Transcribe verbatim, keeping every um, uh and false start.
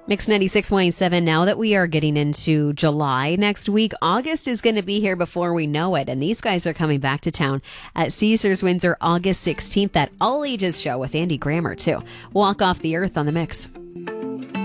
Mix ninety-six point seven. Now that we are getting into July next week, August is going to be here before we know it. And these guys are coming back to town at Caesars Windsor August sixteenth. That all ages show with Andy Grammer, too. Walk Off the Earth on the Mix.